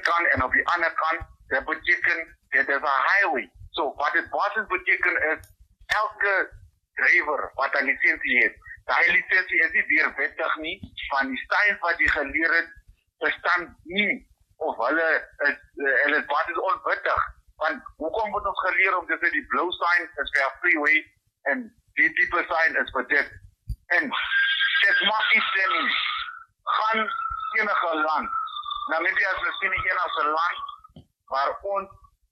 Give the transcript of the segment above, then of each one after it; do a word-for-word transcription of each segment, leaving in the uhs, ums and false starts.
kant en op die ander kant, dit beteken, dit is 'n highway. So, wat dit basies beteken is, elke driver wat 'n lisensie het, daai lisensie is nie weer wettig nie, van die styl wat jy geleer het, verstaan nie, of hulle is, hulle is basies onwettig. Want hoekom word ons geleer om te sê die blue sign is vir 'n freeway en die tipe sign is vir dit. En dit mag nie sin nie. Gaan enige land. Namibia is miskien die enigste land waar ons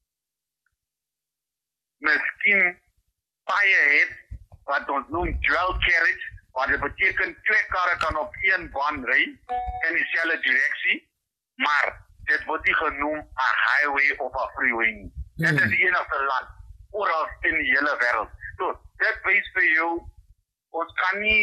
miskien paaie het wat ons noem dual carriage, wat dit beteken twee karre kan op een baan ry in dieselfde direksie, maar dit word nie genoem 'n highway of 'n freeway nie. Hmm. Dit is die enigste land, oral in die hele wêreld. So, dit wys vir jou, ons kan nie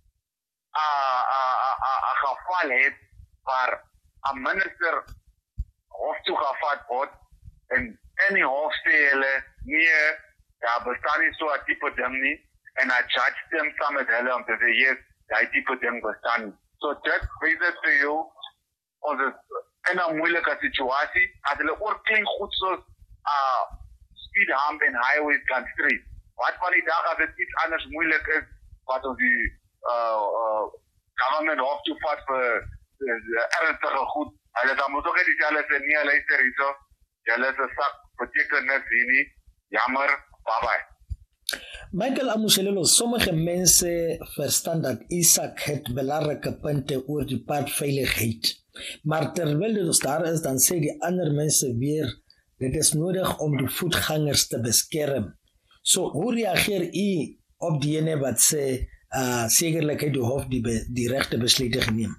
'n geval hê waar 'n minister hof toe gevat word en in die hof sê hulle, nee, daar bestaan nie so 'n tipe ding nie, en 'n judge stem saam met hulle om te sê, yes, daai tipe ding bestaan nie. So, dit wys dit vir jou, ons is in 'n moeilike situasie, as hulle oor klein goed soos uh, speed hump en highways kan streef. Wat van die dag as dit iets anders moeilik is, wat ons die uh, uh, government hof toe vat vir uh, ernstige goed, hulle dan moet ook nie dieselfde sê, nie, luister hierso, julle is 'n sak, beteken niks hier nie, jammer, bye bye. Michael Amushelelo, sommige mense verstaan dat Isak het belangrike punte oor die padveiligheid. Maar terwyl dit daar is, dan sê die ander mense weer, dit is nodig om die voetgangers te beskerm. So, hoe reageer u op die ene wat sê, uh, sekerlik het die hof die, be, die rechte besluite geneem?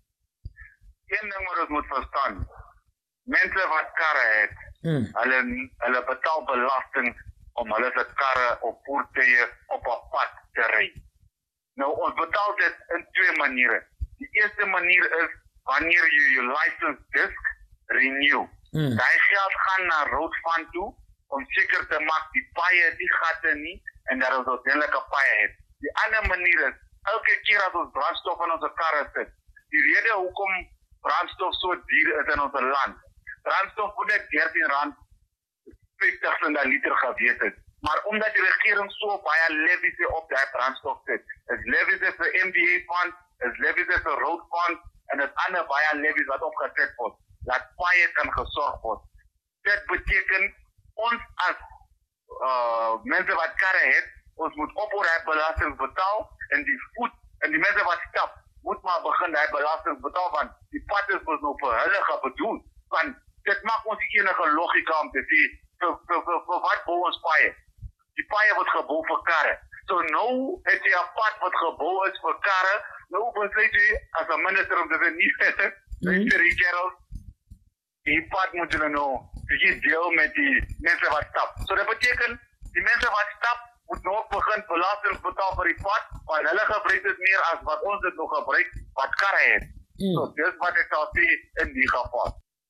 Een ding wat ons moet verstaan, mense wat karre het, hmm. hulle, hulle betaal belasting om hulle se karre of voertuie op 'n pad te ry. Nou, ons betaal dit in twee maniere. Die eerste manier is, wanneer jy jou license disc renew. Mm. Daai geld gaan na Roadfund toe, om seker te maak die paaie, die gatte nie, en dat ons uiteindelike paaie het. Die ander manier is, elke keer as ons brandstof in onze karre sit, die rede hoekom brandstof so duur is in ons land, brandstof moet net dertien rand vyftig sent per liter gewees het, maar omdat die regering so baie levies op die brandstof sit, is levies vir M D A fund, is levies vir road fund, en is ander baie levies wat opgeset word, dat paaie kan gesorg word. Dit beteken, ons as uh, mense wat karre het, ons moet opoorheidsbelasting betaal, en die voet, en die mense wat stap, moet maar begin die belasting betaal, want die pad is ons nou vir hulle gebedoel, want dit maak ons die enige logika om te sê, vir, vir, vir, vir wat bou ons paaie? Die paaie word gebou vir karre. So nou het jy 'n pad wat gebou is vir karre, nou besluit jy as 'n minister om te sê, nie, minister Gerald, die pad moet julle nou, jy deel met die mense wat stap. So dit beteken, die mense wat stap, moet nou begin belasting betaal vir die pad, want hulle gebruik dit meer as wat ons dit nog gebruik, wat karre het. Mm. So dis wat ek sal sê in die geval.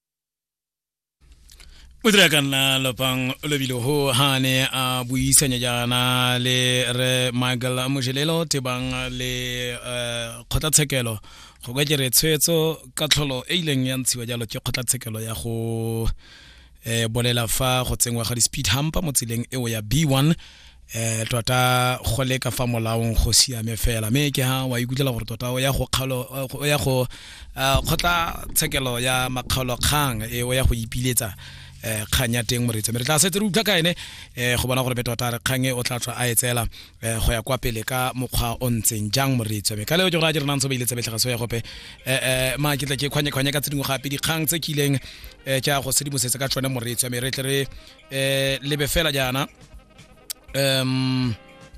Udrakan na lopang lobilo ho hane a buisanya jana le re Michael Amushelelo tebang le kgotlatshekelo go ka dire tshwetso ka tlholo e ileng ya ntshiwa jalo ke kgotlatshekelo ya go eh bolela fa go tsengwa ga di speed humper mo tseleng eo ya B one eh tota go le ka fa molaong go siame fela me ke ha wa ikutlela gore tota o ya go kgalo o ya go kgotlatshekelo ya makgalo kgang e o ya go ipiletsa eh khanya teng moretsa me re tla setse re utla ka ene eh go bona gore betota re khange o tla tswa a etsela eh go ya kwa pele ka mokgwa o ntseng jang moretsa me ka leo jo ra dirana ntse ba ile tse betlhaga so ya gope eh ma ke tla ke khwanya khwanya ka tsedingo gape di khang tse kileng eh tja go sedimosetse ka tsone moretsa me re tle re eh lebe fela jana um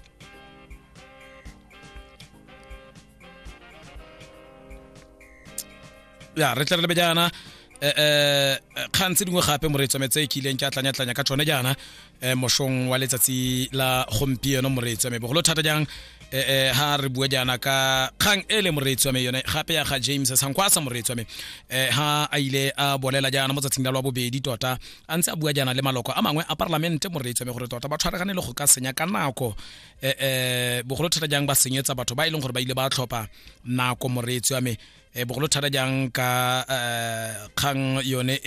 ya re tle re lebe jana eh khantse dingwe gape moretso metse kileng tja tlanya tlanya ka tsone jana eh moshong wa letsatsi la gompieno moretso me bogolo thata jang eh ha re bua jana ka khang ele moretso me yone gape ya ga James Sankwasa moretso me eh ha a ile a bolela jana mo tsatsing la lwa bobedi tota a ntse a bua jana le maloko a mangwe a parlamente moretso me gore tota ba tshwaragane le go ka senya ka nako eh eh bogolo thata jang ba senyetsa batho ba ileng gore ba ile ba tlhopa nako moretso me e bogolo thata jang ka kgang yone